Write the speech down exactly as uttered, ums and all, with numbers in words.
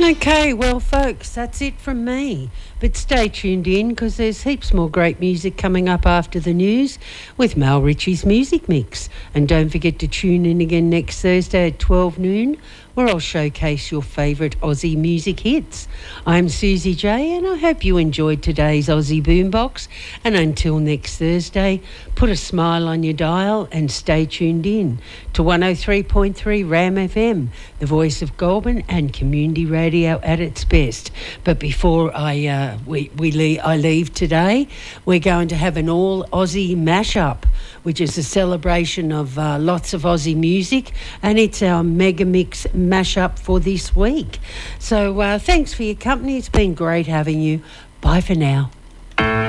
Okay, well, folks, that's it from me. But stay tuned in because there's heaps more great music coming up after the news with Mal Ritchie's Music Mix. And don't forget to tune in again next Thursday at twelve noon where I'll showcase your favourite Aussie music hits. I'm Susie J and I hope you enjoyed today's Aussie Boombox. And until next Thursday, put a smile on your dial and stay tuned in to one oh three point three Ram F M, the voice of Goulburn and community radio at its best. But before I uh, we, we leave, I leave today, we're going to have an all Aussie mashup, which is a celebration of uh, lots of Aussie music, and it's our mega mix mashup for this week. So uh, thanks for your company. It's been great having you. Bye for now.